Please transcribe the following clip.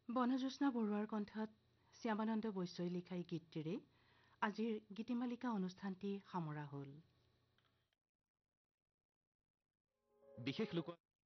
বনজ্যোৎস্না বৰুৱাৰ কণ্ঠত শ্যামানন্দ বৈশ্যই লিখা এই গীতটিৰে আজিৰ গীতিমালিকা অনুষ্ঠানটি সামৰা হ'ল। বিশেষ লোক